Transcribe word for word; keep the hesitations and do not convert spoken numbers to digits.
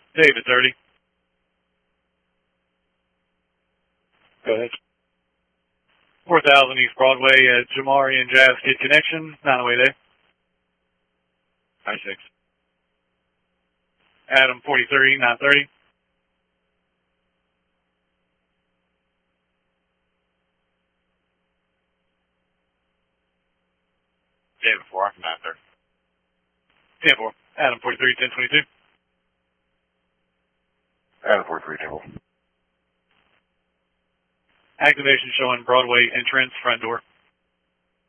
David, thirty. Go ahead. four thousand East Broadway at Jamari and Jazz Kid Connection, nine oh eight A. ninety-six. Adam, forty-three, nine thirty. David, four, nine thirty. ten four. Adam, forty-three, ten twenty-two. Adam, forty-three, ten four. Activation showing Broadway entrance, front door.